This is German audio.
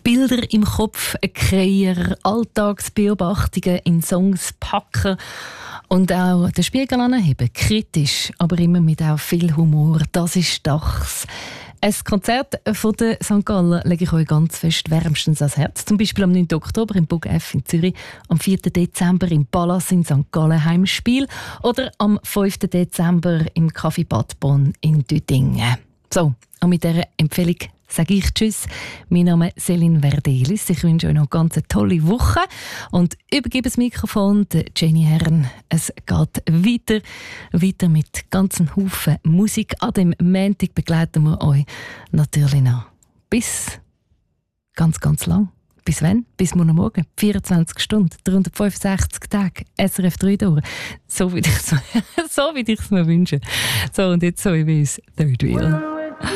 Bilder im Kopf kreieren, Alltagsbeobachtungen in Songs packen und auch den Spiegel anheben. Kritisch, aber immer mit auch viel Humor. Das ist Dachs. Ein Konzert von der St. Gallen lege ich euch ganz fest wärmstens ans Herz. Zum Beispiel am 9. Oktober im Bug F in Zürich, am 4. Dezember im Palace in St. Gallen Heimspiel oder am 5. Dezember im Café Bad Bonn in Düdingen. So, und mit dieser Empfehlung sage ich Tschüss. Mein Name ist Céline Verdelis. Ich wünsche euch noch eine ganz tolle Woche und übergebe das Mikrofon der Jenny Herren. Es geht weiter mit ganzen Haufen Musik. An dem Montag begleiten wir euch natürlich noch bis ganz, ganz lang. Bis wann? Bis morgen. 24 Stunden, 365 Tage, SRF 3 durch. So wie ich es mir wünsche. So, und jetzt so wie es Third Wheel.